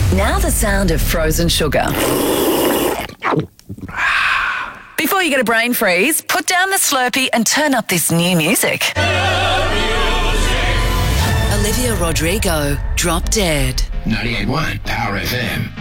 Now the sound of frozen sugar. Before you get a brain freeze, put down the Slurpee and turn up this new music. Olivia Rodrigo, Drop Dead. 98.1 Power FM.